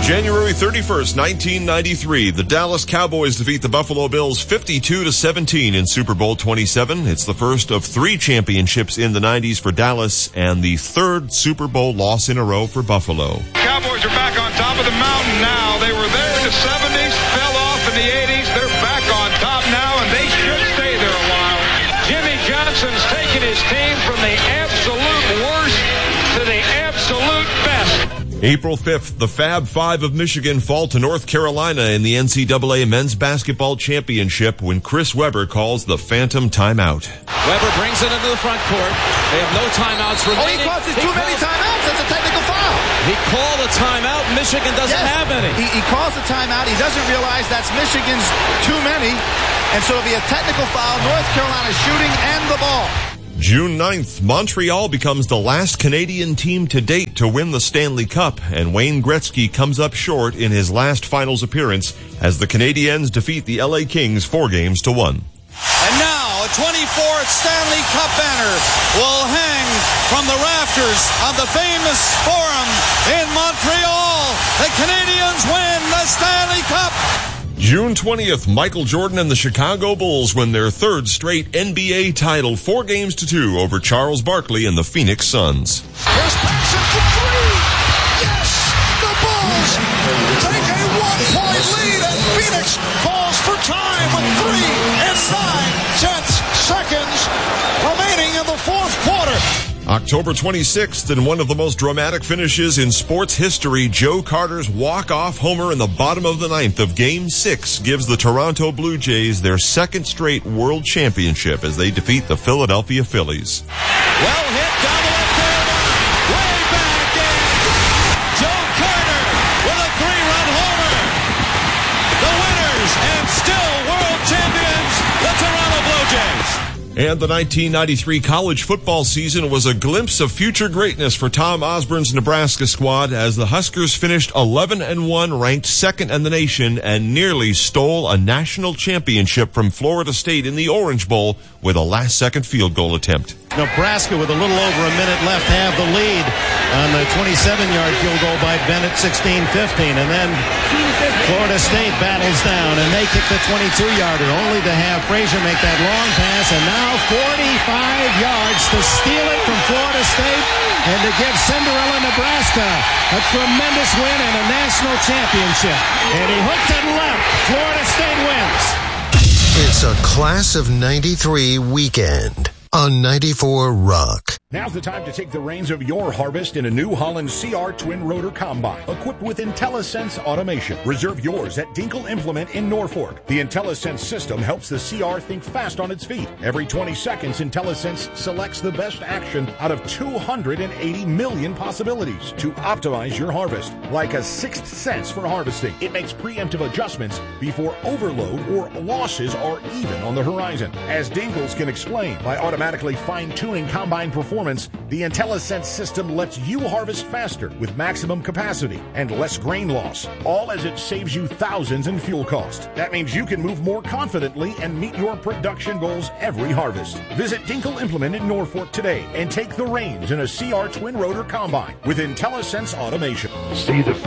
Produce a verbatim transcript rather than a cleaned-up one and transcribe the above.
January thirty-first, nineteen ninety-three, the Dallas Cowboys defeat the Buffalo Bills fifty-two to seventeen in Super Bowl twenty-seven. It's the first of three championships in the nineties for Dallas and the third Super Bowl loss in a row for Buffalo. Cowboys are back on top of the mountain now. They were there in the seventies, fell off in the eighties. They're back on top now, and they should stay there a while. Jimmy Johnson's taken his team from the absolute worst to the absolute best. April fifth, the Fab Five of Michigan fall to North Carolina in the N C double A Men's Basketball Championship when Chris Webber calls the phantom timeout. Webber brings it into the front court. They have no timeouts remaining. Oh, he causes too many timeouts. That's a technical foul. He called a timeout. Michigan doesn't yes. have any. He, he calls a timeout. He doesn't realize that's Michigan's too many. And so it'll be a technical foul. North Carolina shooting and the ball. June ninth, Montreal becomes the last Canadian team to date to win the Stanley Cup, and Wayne Gretzky comes up short in his last finals appearance as the Canadiens defeat the L A Kings four games to one. And now a twenty-fourth Stanley Cup banner will hang from the rafters of the famous Forum in Montreal. The Canadiens win the Stanley Cup. June twentieth, Michael Jordan and the Chicago Bulls win their third straight N B A title, four games to two over Charles Barkley and the Phoenix Suns. Here's Paxson for three. Yes, the Bulls take a one-point lead, and Phoenix calls for time with three and nine tenths seconds remaining in the fourth quarter. October twenty-sixth, in one of the most dramatic finishes in sports history, Joe Carter's walk-off homer in the bottom of the ninth of Game six gives the Toronto Blue Jays their second straight world championship as they defeat the Philadelphia Phillies. Well hit down the left field line. Way back in. Joe Carter with a three-run homer. The winners and still world champions, the Toronto Blue Jays. And the nineteen ninety-three college football season was a glimpse of future greatness for Tom Osborne's Nebraska squad as the Huskers finished eleven and one, ranked second in the nation, and nearly stole a national championship from Florida State in the Orange Bowl with a last-second field goal attempt. Nebraska with a little over a minute left have the lead on the twenty-seven-yard field goal by Bennett, sixteen fifteen, and then Florida State battles down and they kick the twenty-two-yarder, only to have Frazier make that long pass, and now forty-five yards to steal it from Florida State and to give Cinderella, Nebraska a tremendous win and a national championship. And he hooked it left. Florida State wins. It's a Class of ninety-three weekend on ninety-four Rock. Now's the time to take the reins of your harvest in a New Holland C R twin rotor combine equipped with IntelliSense automation. Reserve yours at Dinkle Implement in Norfolk. The IntelliSense system helps the C R think fast on its feet. Every twenty seconds, IntelliSense selects the best action out of two hundred eighty million possibilities to optimize your harvest. Like a sixth sense for harvesting, it makes preemptive adjustments before overload or losses are even on the horizon. As Dinkles can explain, by automatically fine-tuning combine performance, the IntelliSense system lets you harvest faster with maximum capacity and less grain loss, all as it saves you thousands in fuel cost. That means you can move more confidently and meet your production goals every harvest. Visit Dinkle Implement in Norfolk today and take the reins in a C R twin rotor combine with IntelliSense automation. See the